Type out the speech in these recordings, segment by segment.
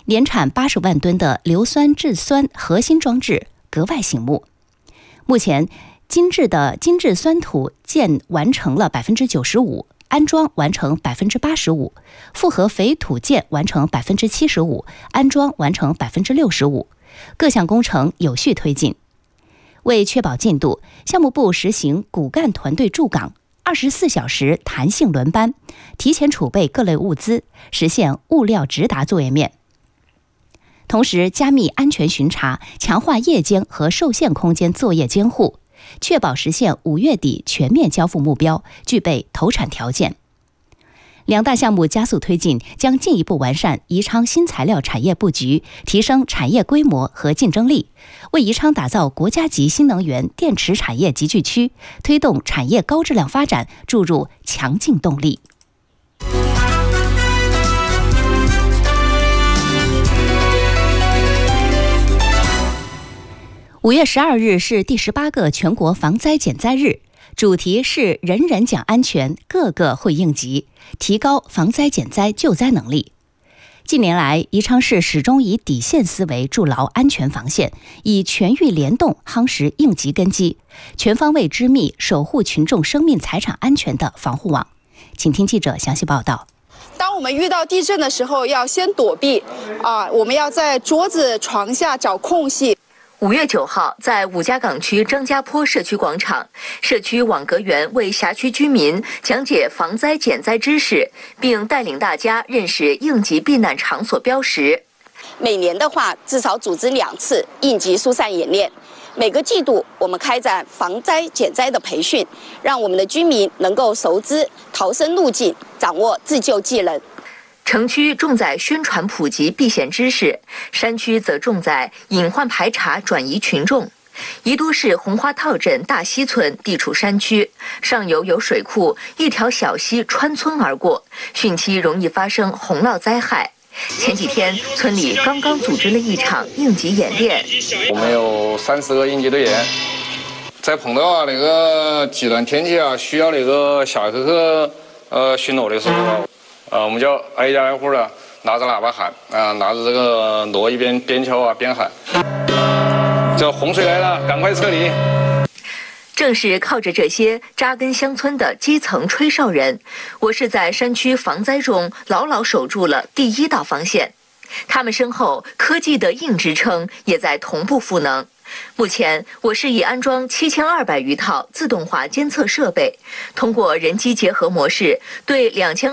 年产80万吨的硫酸制酸核心装置格外醒目。目前，精制酸土件完成了95%，安装完成85%，复合肥土件完成75%，安装完成65%，各项工程有序推进。为确保进度，项目部实行骨干团队驻岗，24小时弹性轮班，提前储备各类物资，实现物料直达作业面。同时，加密安全巡查，强化夜间和受限空间作业监护，确保实现5月底全面交付目标，具备投产条件。两大项目加速推进，将进一步完善宜昌新材料产业布局，提升产业规模和竞争力，为宜昌打造国家级新能源电池产业集聚区，推动产业高质量发展注入强劲动力。5月12日是第18个全国防灾减灾日，主题是人人讲安全，个个会应急，提高防灾减灾救灾能力。近年来，宜昌市始终以底线思维筑牢安全防线，以全域联动夯实应急根基，全方位织密守护群众生命财产安全的防护网。请听记者详细报道。 当我们遇到地震的时候，要先躲避我们要在桌子、床下找空隙。 5月9号，在五家港区张家坡社区广场，社区网格员为辖区居民讲解防灾减灾知识，并带领大家认识应急避难场所标识。 每年的话，至少组织2次应急疏散演练。每个季度，我们开展防灾减灾的培训，让我们的居民能够熟知逃生路径，掌握自救技能。 城区重在宣传普及避险知识，山区则重在隐患排查转移群众。宜都市红花套镇大溪村地处山区，上游有水库，一条小溪穿村而过，汛期容易发生洪涝灾害。前几天，村里刚刚组织了一场应急演练。 我们有30个应急队员，在碰到那个极端天气需要那个下去巡逻的时候，我们就挨家挨户的拿着喇叭喊，拿着这个锣一边敲边喊，这洪水来了，赶快撤离。 正是靠着这些扎根乡村的基层吹哨人，我市在山区防灾中牢牢守住了第1道防线。他们身后科技的硬支撑也在同步赋能。目前，我市已安装7200余套自动化监测设备，通过人机结合模式，对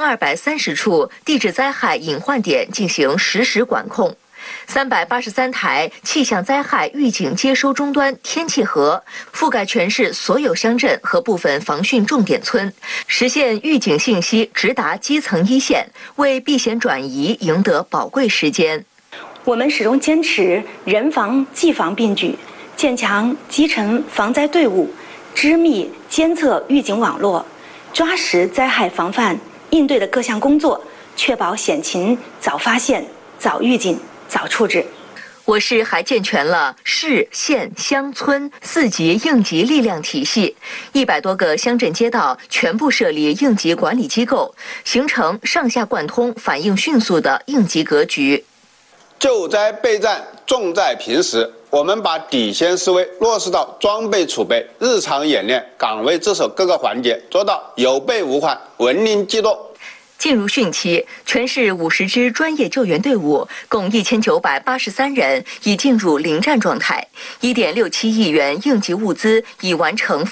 2230处地质灾害隐患点进行实时管控。383台气象灾害预警接收终端天气盒覆盖全市所有乡镇和部分防汛重点村，实现预警信息直达基层一线，为避险转移赢得宝贵时间。 我们始终坚持人防技防并举，建强基层防灾队伍，织密监测预警网络，抓实灾害防范应对的各项工作，确保险情早发现、早预警、早处置。 我市还健全了市、县、乡村4级应急力量体系，100多个乡镇街道全部设立应急管理机构，形成上下贯通、反应迅速的应急格局。 救灾备战重在平时，我们把底线思维落实到装备储备、日常演练、岗位值守各个环节，做到有备无患、闻令即动。 进入汛期，全市50支专业救援队伍，共1983人已进入临战状态，1.67亿元应急物资已完成